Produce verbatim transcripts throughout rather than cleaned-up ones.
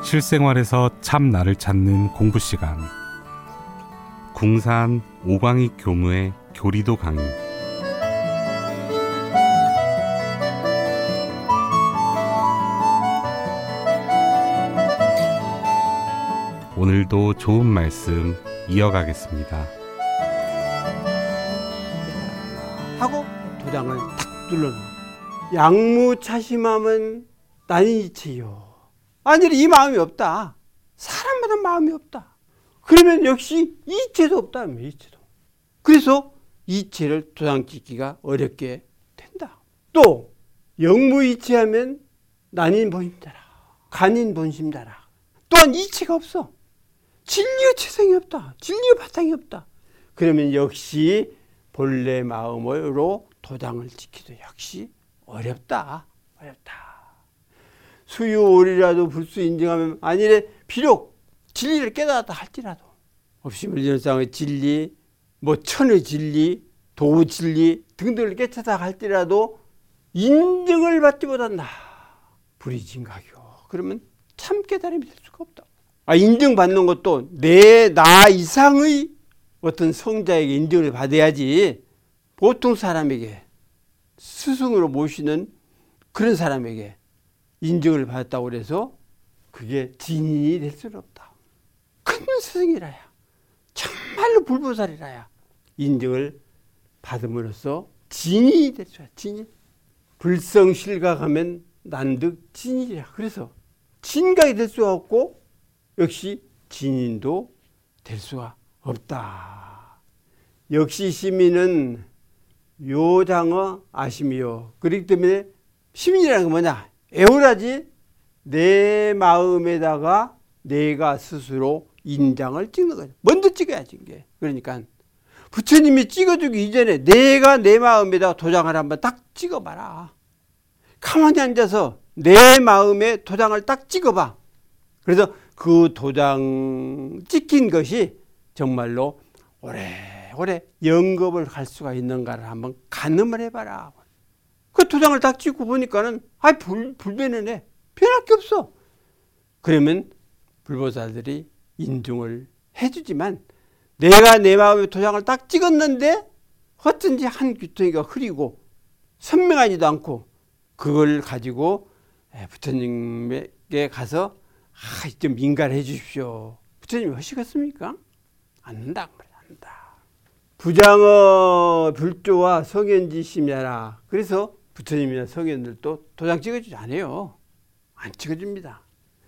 실생활에서 참 나를 찾는 공부 시간. 궁산 오광익 교무의 교리도 강의. 오늘도 좋은 말씀 이어가겠습니다. 하고 도장을 탁 눌러놓은 양무차심함은 난이치요. 아니 이 마음이 없다. 사람마다 마음이 없다. 그러면 역시 이체도 없다. 이체도. 그래서 이체를 도장 찍기가 어렵게 된다. 또 영무이체하면 난인 본심자라, 간인 본심자라. 또한 이체가 없어. 진리의 체성이 없다. 진리의 바탕이 없다. 그러면 역시 본래 마음으로 도장을 찍기도 역시 어렵다. 어렵다. 수유오리라도 불수 인정하면 아니래 비록 진리를 깨달았다 할지라도 없이물질상의 진리, 뭐 천의 진리, 도의 진리 등등을 깨닫다 할지라도 인정을 받지 못한다. 불이진각이요. 그러면 참 깨달음이 될 수가 없다. 아, 인정받는 것도 내 나 이상의 어떤 성자에게 인정을 받아야지 보통 사람에게 스승으로 모시는 그런 사람에게 인정을 받았다고 해서 그게 진인이 될 수는 없다. 큰 스승이라야, 정말로 불보살이라야 인정을 받음으로써 진인이 될 수야. 진인. 불성실각하면 난득 진인이라. 그래서 진각이 될 수가 없고 역시 진인도 될 수가 없다. 역시 시민은 요장어 아심이요. 그렇기 때문에 시민이라는 건 뭐냐? 애월하지 내 마음에다가 내가 스스로 인장을 찍는 거죠. 먼저 찍어야지 이게. 그러니까 부처님이 찍어주기 이전에 내가 내 마음에다가 도장을 한번 딱 찍어봐라. 가만히 앉아서 내 마음에 도장을 딱 찍어봐. 그래서 그 도장 찍힌 것이 정말로 오래오래 영겁을 갈 수가 있는가를 한번 가늠을 해봐라. 그 도장을 딱 찍고 보니까는 아 불, 불변하네. 변할 게 없어. 그러면 불보살들이 인중을 해주지만 내가 내 마음에 도장을 딱 찍었는데 어쩐지 한 귀퉁이가 흐리고 선명하지도 않고 그걸 가지고 부처님에게 가서 아, 좀 인가를 해 주십시오. 부처님이 하시겠습니까? 않는다. 않는다. 부장어 불조와 성현지심이라. 그래서 부처님이나 성현들도 도장 찍어주지 않아요. 안 찍어줍니다.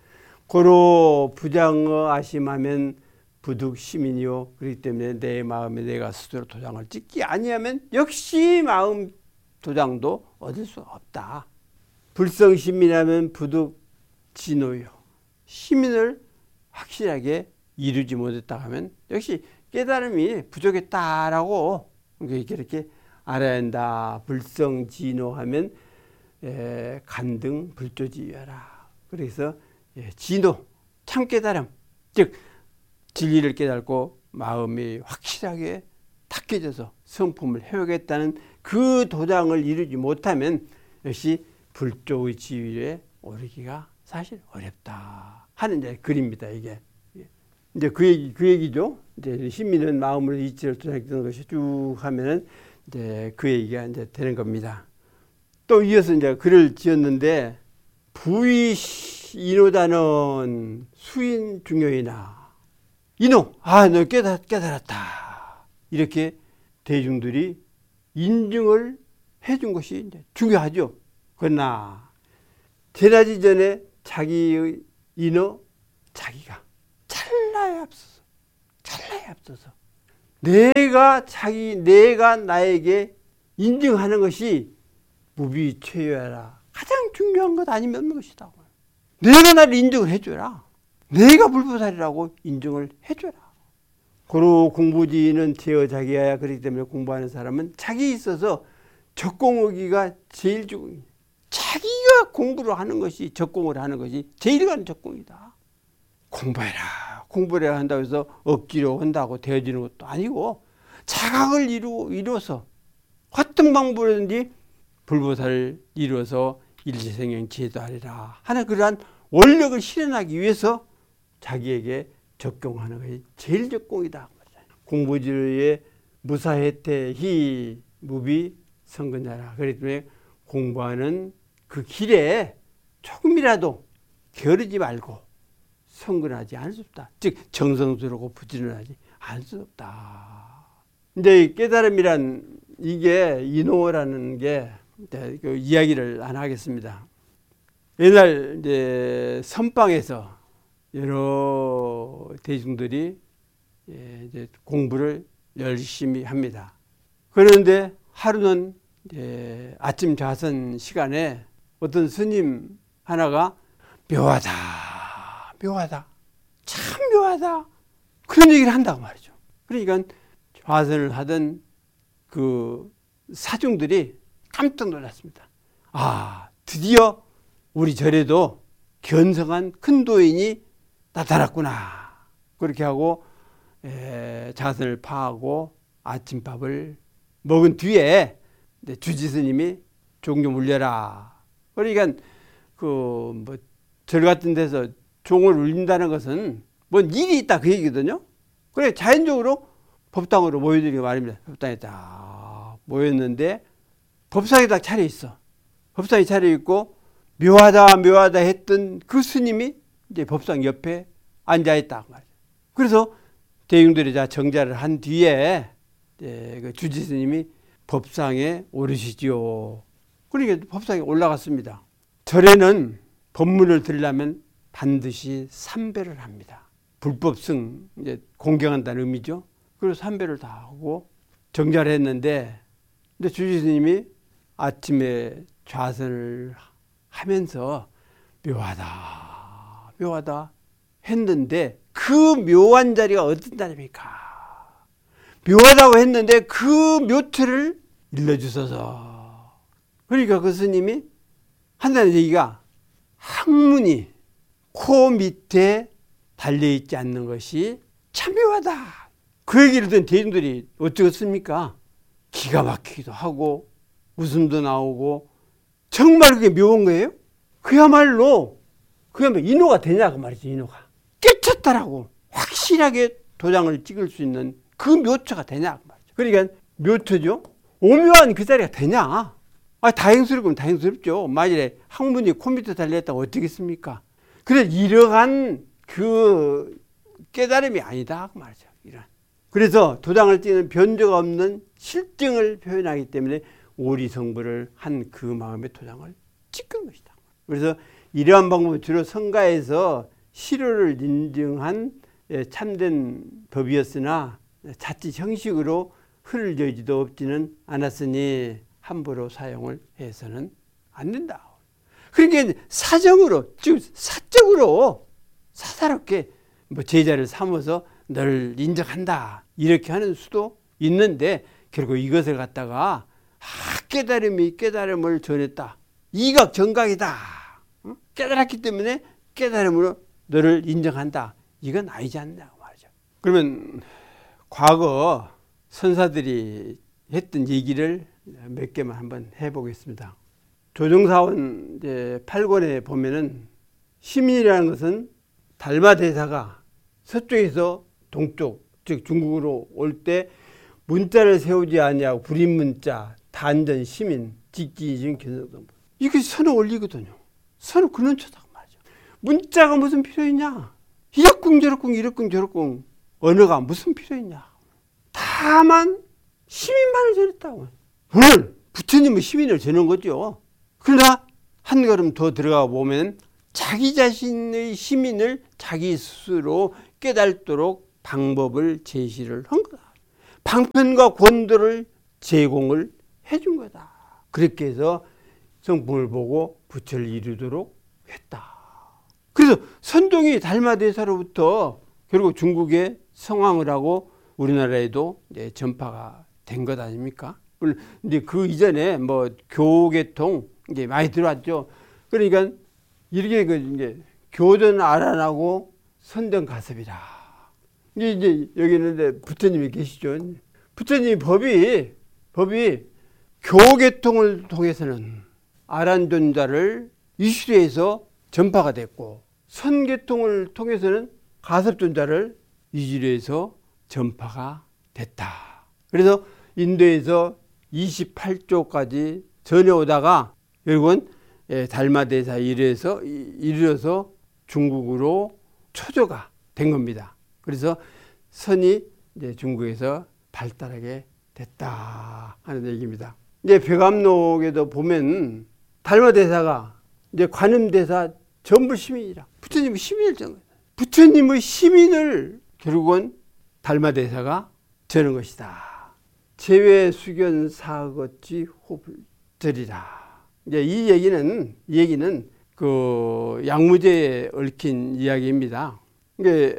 고로 부장어 아심하면 부득 시민이요. 그렇기 때문에 내 마음에 내가 스스로 도장을 찍기 아니하면 역시 마음 도장도 얻을 수 없다. 불성시민하면 부득 진노요. 시민을 확실하게 이루지 못했다 하면 역시 깨달음이 부족했다라고 이렇게 알아야 한다. 불성진노하면 간등 불조지여라. 그래서 진노, 참 깨달음, 즉 진리를 깨닫고 마음이 확실하게 탁해져서 성품을 회복했다는 그 도장을 이루지 못하면 역시 불조의 지위에 오르기가 사실 어렵다 하는 이제 글입니다. 이게 이제 그 얘기 그 얘기죠. 이제 신민은 마음으로 이치를 도장했던 것이 쭉 하면은 이제 그 얘기가 이제 되는 겁니다. 또 이어서 이제 글을 지었는데 부의 인호다는 수인 중요이나 인호 아 너 깨달 깨달았다 이렇게 대중들이 인증을 해준 것이 이제 중요하죠. 그러나 재나지 전에 자기의 인호 자기가 찰나에 앞서서 찰나에 앞서서 내가 자기 내가 나에게 인증하는 것이 무비최여라. 가장 중요한 것 아니면 없는 것이다. 내가 나를 인정을 해줘라. 내가 불보살이라고 인정을 해줘라. 고로 공부지는 제어 자기야. 그렇기 때문에 공부하는 사람은 자기에 있어서 적공하기가 제일 중요해. 자기가 공부를 하는 것이 적공을 하는 것이 제일 가는 적공이다. 공부해라. 공부를 한다고 해서 억지로 한다고 되어지는 것도 아니고 자각을 이루, 이루어서 어떤 방법이든지 불보살을 이루어서 일체생명 제도하리라 하는 그러한 원력을 실현하기 위해서 자기에게 적용하는 것이 제일 적공이다. 공부지의 무사혜태희 무비 성근자라. 그렇기 때문에 공부하는 그 길에 조금이라도 게으르지 말고 성근하지 않을 수 없다. 즉 정성스럽고 부지런하지 않을 수 없다. 이제 깨달음이란 이게 인호라는 게 그 이야기를 안 하겠습니다. 옛날 이제 선방에서 여러 대중들이 이제 공부를 열심히 합니다. 그런데 하루는 이제 아침 좌선 시간에 어떤 스님 하나가 묘하다, 묘하다, 참 묘하다 그런 얘기를 한다고 말이죠. 그러니까 좌선을 하던 그 사중들이 깜짝 놀랐습니다. 아, 드디어 우리 절에도 견성한 큰 도인이 나타났구나. 그렇게 하고 에, 자선을 파하고 아침밥을 먹은 뒤에 주지 스님이 종 좀 울려라. 그러니까 그 뭐 절 같은 데서 종을 울린다는 것은 뭔 일이 있다 그 얘기거든요. 그래 자연적으로 법당으로 모여들기 말입니다. 법당에 딱 모였는데 법상에 딱 차려 있어. 법상에 차려 있고 묘하다 묘하다 했던 그 스님이 이제 법상 옆에 앉아 있다 말이에요. 그래서 대중들이 자 정자를 한 뒤에 그 주지 스님이 법상에 오르시지요. 그러니까 법상에 올라갔습니다. 절에는 법문을 들으려면 반드시 삼배를 합니다. 불법승 이제 공경한다는 의미죠. 그래서 삼배를 다 하고 정자를 했는데, 근데 주지 스님이 아침에 좌선을 하면서 묘하다, 묘하다 했는데 그 묘한 자리가 어떤 자리입니까? 묘하다고 했는데 그 묘체를 일러주소서. 그러니까 그 스님이 한다는 얘기가 학문이 코 밑에 달려있지 않는 것이 참 묘하다. 그 얘기를 듣는 대중들이 어쩌겠습니까? 기가 막히기도 하고 웃음도 나오고 정말 그게 묘한 거예요? 그야말로 그야말로 인호가 되냐 그 말이죠. 인호가 깨쳤다라고 확실하게 도장을 찍을 수 있는 그 묘처가 되냐 그 말이죠. 그러니까 묘처죠. 오묘한 그 자리가 되냐? 아, 다행스럽으면 다행스럽죠. 만일에 학문이 코 밑에 달려있다고 어쩌겠습니까? 그래 이러한 그 깨달음이 아니다 그 말이죠. 이런. 그래서 도장을 찍는 변조가 없는 실증을 표현하기 때문에 오리성불을 한 그 마음의 도장을 찍은 것이다. 그래서 이러한 방법은 주로 성가에서 실효를 인증한 참된 법이었으나 자칫 형식으로 흐를 여지도 없지는 않았으니 함부로 사용을 해서는 안 된다. 그러니까 사정으로, 즉 사적으로 사사롭게 뭐 제자를 삼아서 너를 인정한다 이렇게 하는 수도 있는데 결국 이것을 갖다가 아, 깨달음이 깨달음을 전했다. 이각 정각이다. 응? 깨달았기 때문에 깨달음으로 너를 인정한다. 이건 아니지 않냐 말이죠. 그러면 과거 선사들이 했던 얘기를 몇 개만 한번 해보겠습니다. 조정사원 이제 팔 권에 보면은 시민이라는 것은 달마 대사가 서쪽에서 동쪽 즉 중국으로 올 때 문자를 세우지 아니하고 불임문자 단전 시민 직지이중 견성동 이게 선을 올리거든요. 선을 그는 쳐다 말이죠. 문자가 무슨 필요 있냐? 이럭궁 저럭궁 이럭궁 저럭궁 언어가 무슨 필요 있냐? 다만 시민만을 전했다고. 오늘 부처님은 시민을 전한 거죠. 그러나 한 걸음 더 들어가 보면 자기 자신의 시민을 자기 스스로 깨닫도록 방법을 제시를 한 거다. 방편과 권도를 제공을 해준 거다. 그렇게 해서 성품을 보고 부처를 이루도록 했다. 그래서 선동이 달마대사로부터 결국 중국에 성황을 하고 우리나라에도 이제 전파가 된 것 아닙니까? 근데 그 이전에 뭐 교계통 이제 많이 들어왔죠. 그러니까 이렇게 그 이제 교전 아란하고 선정 가섭이다. 이제 이제 여기 있는데 부처님이 계시죠. 부처님 법이 법이 교계통을 통해서는 아란존자를 이슈에서 전파가 됐고, 선계통을 통해서는 가섭존자를 이주로에서 전파가 됐다. 그래서 인도에서 이십팔 조까지 전해오다가 결국은 달마대사 이르러서, 이르러서 중국으로 초조가 된 겁니다. 그래서 선이 이제 중국에서 발달하게 됐다 하는 얘기입니다. 이제 백암록에도 보면 달마대사가 이제 관음대사 전부 시민이라, 부처님의 시민을 전 거예요. 부처님의 시민을 결국은 달마대사가 저는 것이다. 제외 수견 사거지 호불절이라. 이제 이 얘기는 이 얘기는 그 양무제에 얽힌 이야기입니다. 이게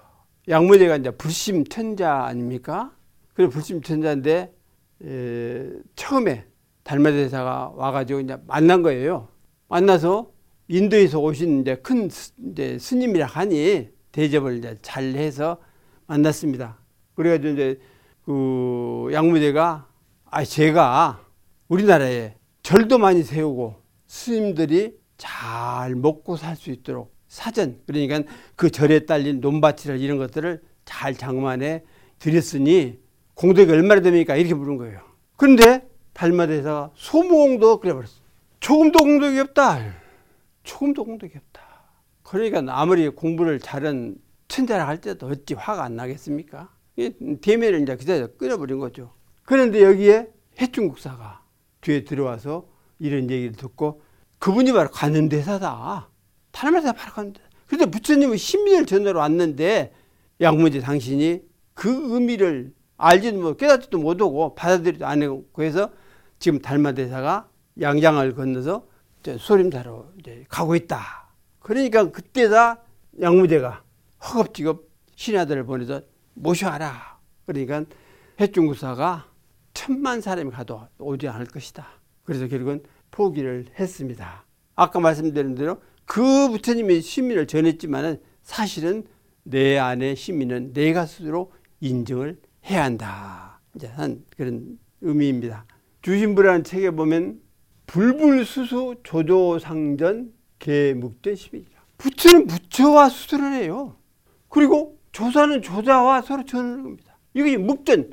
양무제가 이제 불심천자 아닙니까? 그래 불심천자인데 에, 처음에 달마대사가 와가지고 이제 만난 거예요. 만나서 인도에서 오신 이제 큰 스, 이제 스님이라 하니 대접을 이제 잘 해서 만났습니다. 그래가지고 이제 그 양무제가 아 제가 우리나라에 절도 많이 세우고 스님들이 잘 먹고 살 수 있도록 사전, 그러니까 그 절에 딸린 논밭이라 이런 것들을 잘 장만해 드렸으니 공덕이 얼마나 됩니까? 이렇게 물은 거예요. 그런데 달마대사가 소무공도 그래 버렸어. 조금도 공덕이 없다. 조금도 공덕이 없다. 그러니까 아무리 공부를 잘한 천자라 할 때도 어찌 화가 안 나겠습니까? 대면을 이제 그대로 끊어버린 거죠. 그런데 여기에 해충국사가 뒤에 들어와서 이런 얘기를 듣고 그분이 바로 관음대사다. 달마대사 바로 관음대사. 그런데 부처님의 신민을 전하러 왔는데 양무제 당신이 그 의미를 알지도 못, 깨닫지도 못하고 받아들이지도 않고 해서 지금 달마대사가 양장을 건너서 소림사로 이제 가고 있다. 그러니까 그때다 양무제가 허겁지겁 신하들을 보내서 모셔와라. 그러니까 해충국사가 천만 사람이 가도 오지 않을 것이다. 그래서 결국은 포기를 했습니다. 아까 말씀드린 대로 그 부처님이 신민을 전했지만은 사실은 내 안의 신민은 내가 스스로 인정을 해야 한다. 이제 한 그런 의미입니다. 주신부라는 책에 보면 불불수수 조조상전 개묵전 시민이라. 부처는 부처와 수술을 해요. 그리고 조사는 조자와 서로 전하는 겁니다. 이게 묵전,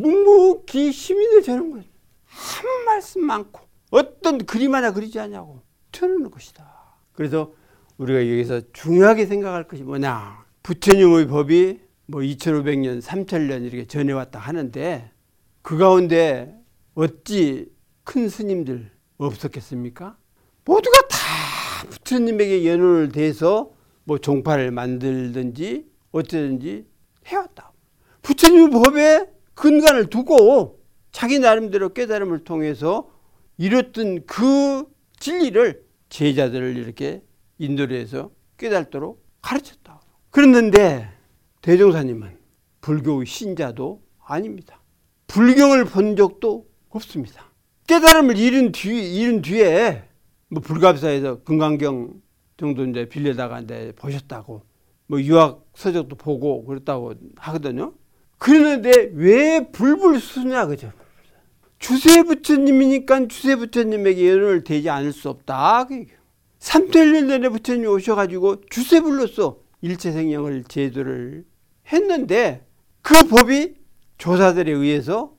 묵묵히 시민을 전하는 거예요. 한 말씀 많고 어떤 그림 하나 그리지 않냐고 전하는 것이다. 그래서 우리가 여기서 중요하게 생각할 것이 뭐냐. 부처님의 법이 뭐 이천오백 년, 삼천 년 이렇게 전해왔다 하는데 그 가운데 어찌 큰 스님들 없었겠습니까? 모두가 다 부처님에게 연호를 대해서 뭐 종파를 만들든지 어쩌든지 해왔다. 부처님의 법에 근간을 두고 자기 나름대로 깨달음을 통해서 이뤘던 그 진리를 제자들을 이렇게 인도를 해서 깨달도록 가르쳤다. 그랬는데 대종사님은 불교의 신자도 아닙니다. 불경을 본 적도 없습니다. 깨달음을 잃은 뒤, 잃은 뒤에 뭐 불갑사에서 금강경 정도 이제 빌려다가 이제 보셨다고 뭐 유학 서적도 보고 그랬다고 하거든요. 그러는데 왜 불불수냐 그죠? 주세 부처님이니까 주세 부처님에게 연호를 대지 않을 수 없다. 삼천 년 전에 부처님이 오셔가지고 주세불로서 일체생명을 제도를 했는데 그 법이 조사들에 의해서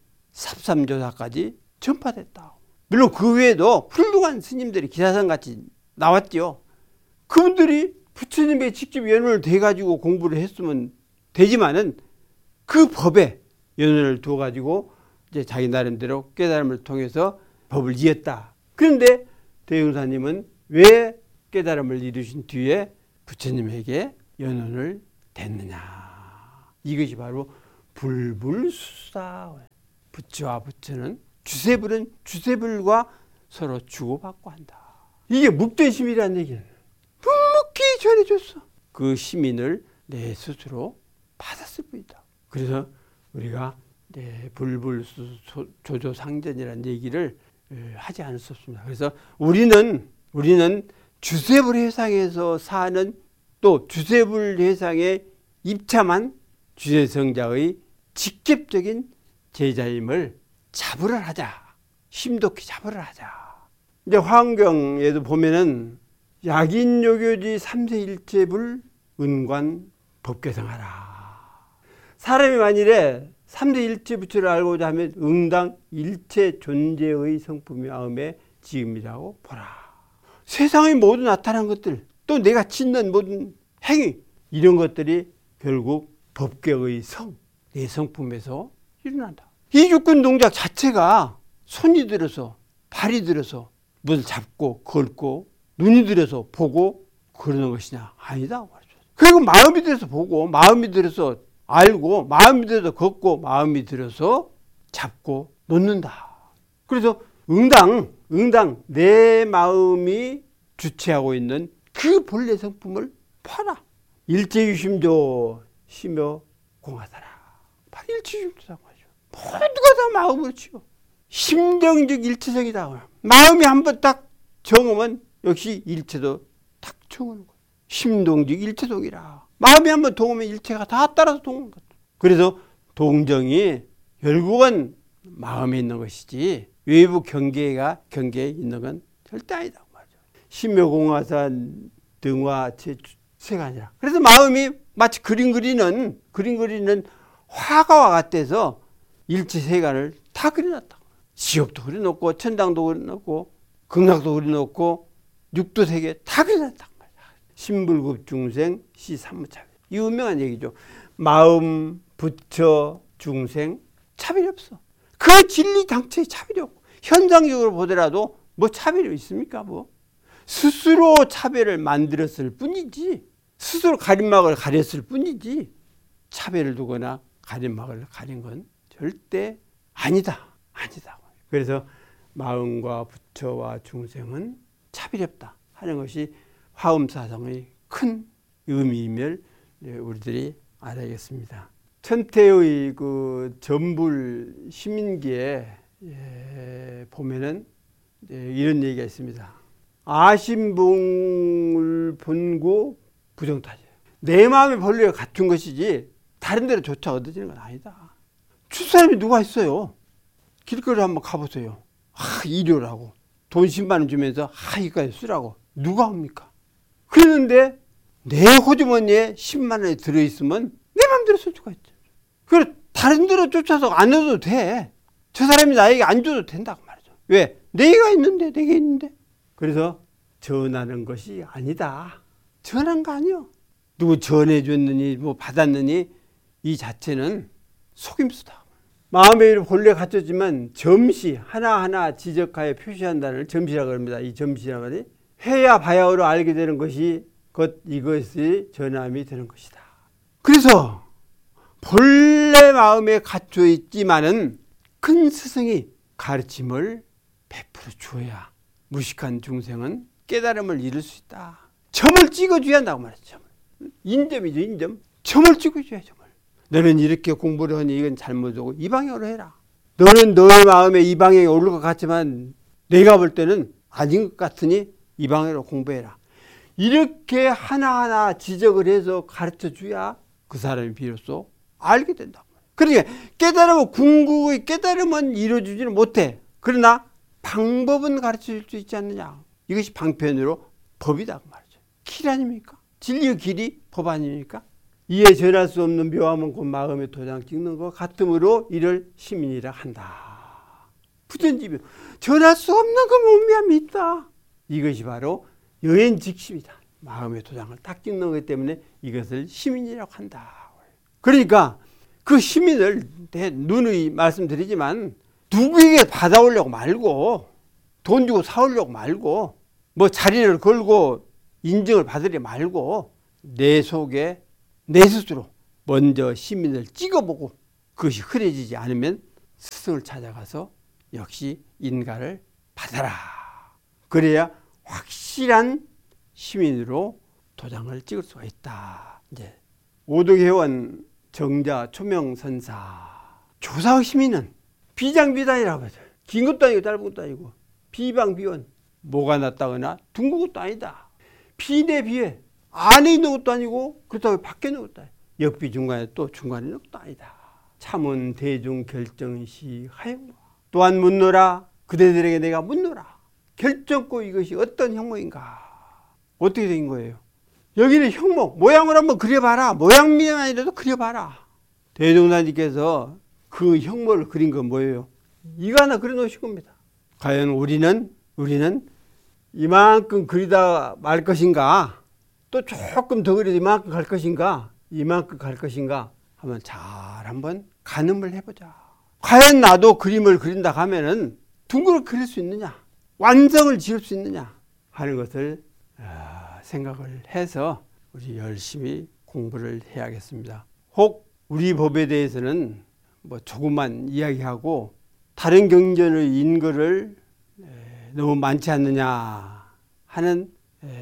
삽삼조사까지 전파됐다. 물론 그 외에도 훌륭한 스님들이 기사상같이 나왔죠. 그분들이 부처님에게 직접 연호를 대가지고 공부를 했으면 되지만은 그 법에 연호를 두어가지고 이제 자기 나름대로 깨달음을 통해서 법을 이었다. 그런데 대종사님은 왜 깨달음을 이루신 뒤에 부처님에게 연호를 댔느냐. 이것이 바로 불불수사. 부처와 부처는 주세불은 주세불과 서로 주고받고 한다. 이게 묵대심이라는 얘기는 묵묵히 전해줬어. 그 시민을 내 스스로 받았을 뿐이다. 그래서 우리가 네, 불불조조상전이라는 얘기를 하지 않을 수 없습니다. 그래서 우리는 우리는 주세불 회상에서 사는 또 주세불 회상에 입참한 주세성자의 직접적인 제자임을 자부를 하자. 심독히 자부를 하자. 이제 화엄경에도 보면은 약인요교지 삼세일체불 은관 법계성하라. 사람이 만일에 삼세일체부처를 알고자 하면 응당 일체 존재의 성품이 마음에 지음이라고 보라. 세상의 모든 나타난 것들, 또 내가 짓는 모든 행위, 이런 것들이 결국 법계의 성, 내 성품에서 일어난다. 이 육군 동작 자체가 손이 들어서 발이 들어서 무엇을 잡고 걸고 눈이 들어서 보고 그러는 것이냐? 아니다. 그리고 마음이 들어서 보고 마음이 들어서 알고 마음이 들어서 걷고 마음이 들어서 잡고 놓는다. 그래서 응당, 응당 내 마음이 주체하고 있는 그 본래 성품을 봐라. 일체유심조 시며 공하다라. 바로 일체유심조다. 모두가 다 마음으로 치고 심정적 일체성이다. 마음이 한번 딱 정하면 역시 일체도 딱 정하는 거야. 심동적 일체동이라. 마음이 한번 동하면 일체가 다 따라서 동하는 거다. 그래서 동정이 결국은 마음에 있는 것이지 외부 경계가 경계에 있는 건 절대 아니다 말이죠. 심묘공화산 등화 제세가 아니라. 그래서 마음이 마치 그림 그리는 그림 그리는 화가와 같아서 일체 세간을 다 그려놨다. 지옥도 그려놓고 천당도 그려놓고 극락도 그려놓고 육도 세계 다 그려놨다. 신불급 중생 시삼무차별. 이 유명한 얘기죠. 마음, 부처, 중생 차별이 없어. 그 진리 당체에 차별이 없고 현상적으로 보더라도 뭐 차별이 있습니까? 뭐 스스로 차별을 만들었을 뿐이지 스스로 가림막을 가렸을 뿐이지 차별을 두거나 가림막을 가린 건 절대 아니다. 아니다. 그래서 마음과 부처와 중생은 차별이 없다 하는 것이 화엄사상의 큰 의미임을 우리들이 알아야겠습니다. 천태의 그 전불 시민기에 예, 보면은 예, 이런 얘기가 있습니다. 아심봉을 본고 부정타지. 내 마음의 본래가 같은 것이지 다른 데로 조차 얻어지는 건 아니다. 줄 사람이 누가 있어요? 길거리 한번 가보세요. 아, 일요라고 돈 십만 원 주면서 아, 이거까지 쓰라고 누가 합니까? 그랬는데 내 호주머니에 십만 원이 들어있으면 내 맘대로 쓸 수가 있죠. 그래 다른 데로 쫓아서 안 얻어도 돼. 저 사람이 나에게 안 줘도 된다고 말이죠. 왜? 내가 있는데 내게 있는데. 그래서 전하는 것이 아니다. 전한 거 아니요. 누구 전해줬느니 뭐 받았느니 이 자체는 속임수다. 마음의 본래 갖췄지만 점시 하나하나 지적하여 표시한다는 점시라고 합니다. 이 점시라고 하니 해야 바야흐로 알게 되는 것이 곧 이것이 전함이 되는 것이다. 그래서 본래 마음에 갖춰 있지만은 큰 스승이 가르침을 베풀어 주어야 무식한 중생은 깨달음을 이룰 수 있다. 점을 찍어줘야 한다고 말했죠. 점을. 인점이죠. 인점. 점을 찍어줘야 점을. 너는 이렇게 공부를 하니 이건 잘못하고 이 방향으로 해라. 너는 너의 마음에 이 방향이 옳을 것 같지만 내가 볼 때는 아닌 것 같으니 이 방향으로 공부해라. 이렇게 하나하나 지적을 해서 가르쳐줘야 그 사람이 비로소 알게 된다. 그러니까 깨달음은 궁극의 깨달음은 이루어지지는 못해. 그러나 방법은 가르쳐줄 수 있지 않느냐. 이것이 방편으로 법이다 말이죠. 길 아닙니까? 진리의 길이 법 아닙니까? 이에 전할 수 없는 묘함은 곧 마음에 도장 찍는 것 같으므로 이를 시민이라 한다. 부전지묘. 전할 수 없는 그 몸미함이 있다. 이것이 바로 여행직심이다. 마음의 도장을 딱 찍는 것 때문에 이것을 시민이라고 한다. 그러니까 그 시민을 누누이 말씀드리지만 누구에게 받아오려고 말고 돈 주고 사오려고 말고 뭐 자리를 걸고 인정을 받으려 말고 내 속에 내 스스로 먼저 시민을 찍어보고 그것이 흐려지지 않으면 스승을 찾아가서 역시 인가를 받아라. 그래야 확실한 시민으로 도장을 찍을 수가 있다. 이제 오덕회원 정자 초명선사 조사의 시민은 비장비단이라고 하죠. 긴 것도 아니고 짧은 것도 아니고 비방비원 뭐가 났다거나 둥근 것도 아니다. 비내비에 안에 있는 것도 아니고 그렇다고 밖에 있는 것도 아니고 역비 중간에 또 중간에 있는 것도 아니다. 참은 대중 결정시 하영과 또한 묻노라 그대들에게 내가 묻노라 결정코 이것이 어떤 형무인가. 어떻게 된 거예요? 여기는 형목, 모양을 한번 그려봐라. 모양미만이라도 그려봐라. 대종사님께서 그 형목을 그린 건 뭐예요? 이거 하나 그려놓으신 겁니다. 과연 우리는 우리는 이만큼 그리다 말 것인가? 또 조금 더 그려도 이만큼 갈 것인가? 이만큼 갈 것인가? 하면 잘 한번 가늠을 해보자. 과연 나도 그림을 그린다 하면은 둥그렇게 그릴 수 있느냐? 완성을 지을 수 있느냐? 하는 것을 생각을 해서 우리 열심히 공부를 해야겠습니다. 혹 우리 법에 대해서는 뭐 조금만 이야기하고 다른 경전의 인거를 너무 많지 않느냐 하는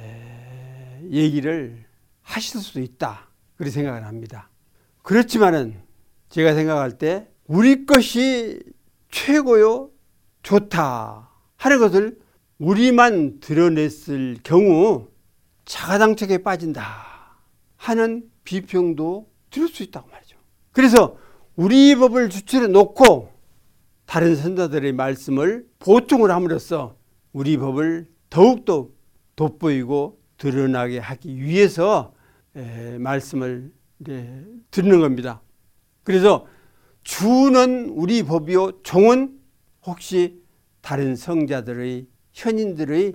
얘기를 하실 수도 있다. 그렇게 생각을 합니다. 그렇지만은 제가 생각할 때 우리 것이 최고요, 좋다 하는 것을 우리만 드러냈을 경우 자가당착에 빠진다 하는 비평도 들을 수 있다고 말이죠. 그래서 우리 법을 주체로 놓고 다른 선자들의 말씀을 보충을 함으로써 우리 법을 더욱더 돋보이고 드러나게 하기 위해서 말씀을 듣는 겁니다. 그래서 주는 우리 법이요, 종은 혹시 다른 성자들의 현인들의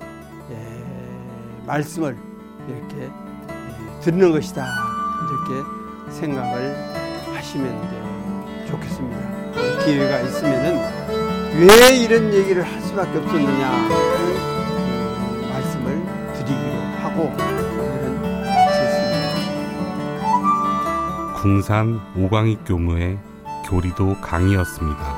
말씀을 이렇게 듣는 것이다, 이렇게 생각을 하시면 좋겠습니다. 기회가 있으면은 왜 이런 얘기를 할 수밖에 없었느냐 하는 말씀을 드리기로 하고 오늘은 마치겠습니다. 궁산 오광익 교무의 교리도 강의였습니다.